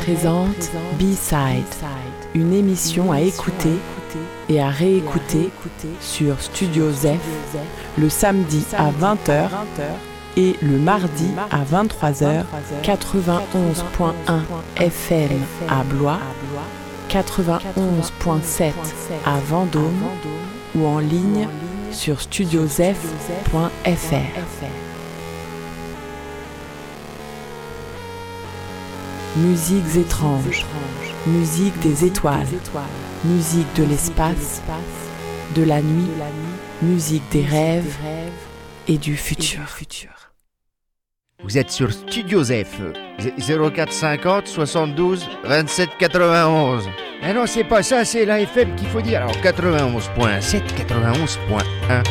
présente B-Side, une émission à écouter et à réécouter sur Studio Zef le samedi à 20h et le mardi à 23h, 91.1 FM à Blois, 91.7 à Vendôme ou en ligne sur studiozef.fr. Musiques étranges, musique des étoiles, musique de l'espace, de la nuit, musique des rêves et du futur. Vous êtes sur Studio Zef, 0450 72 27 91. Ah non, c'est pas ça, c'est la FM qu'il faut dire. Alors 91.7, 91.1.